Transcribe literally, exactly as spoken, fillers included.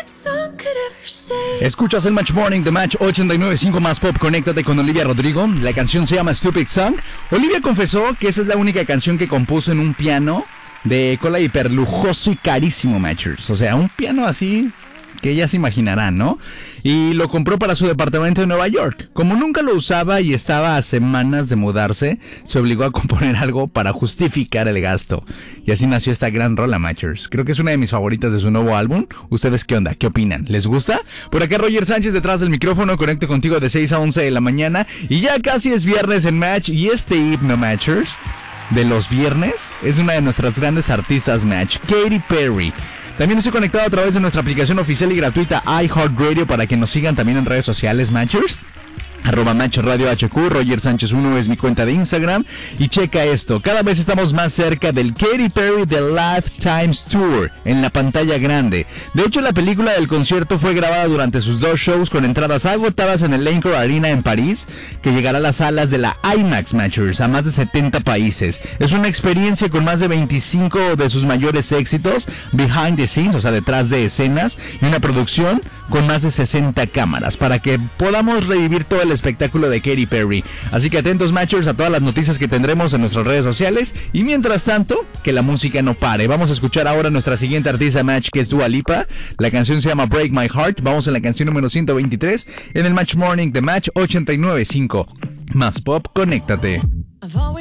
Escuchas el Match Morning de Match ochenta y nueve punto cinco más Pop. Conéctate con Olivia Rodrigo. La canción se llama Stupid Song. Olivia confesó que esa es la única canción que compuso en un piano de cola hiperlujoso y carísimo, Matchers. O sea, un piano así que ya se imaginarán, ¿no? Y lo compró para su departamento de Nueva York. Como nunca lo usaba y estaba a semanas de mudarse, se obligó a componer algo para justificar el gasto. Y así nació esta gran rola, Matchers. Creo que es una de mis favoritas de su nuevo álbum. ¿Ustedes qué onda? ¿Qué opinan? ¿Les gusta? Por acá Roger Sánchez detrás del micrófono. Conecto contigo de seis a once de la mañana. Y ya casi es viernes en Match. Y este himno, Matchers, de los viernes es una de nuestras grandes artistas, Match, Katy Perry. También estoy conectado a través de nuestra aplicación oficial y gratuita iHeartRadio para que nos sigan también en redes sociales, Matchers. Arroba Match Radio H Q, Roger Sánchez uno es mi cuenta de Instagram. Y checa esto, cada vez estamos más cerca del Katy Perry The Lifetimes Tour en la pantalla grande. De hecho, la película del concierto fue grabada durante sus dos shows con entradas agotadas en el Encore Arena en París, que llegará a las salas de la IMAX, Matchers, a más de setenta países. Es una experiencia con más de veinticinco de sus mayores éxitos behind the scenes, o sea, detrás de escenas, y una producción con más de sesenta cámaras para que podamos revivir todo el espectáculo de Katy Perry. Así que atentos, Matchers, a todas las noticias que tendremos en nuestras redes sociales. Y mientras tanto, que la música no pare. Vamos a escuchar ahora a nuestra siguiente artista, Match, que es Dua Lipa. La canción se llama Break My Heart. Vamos en la canción número ciento veintitrés en el Match Morning de Match ochenta y nueve punto cinco. Más Pop, conéctate.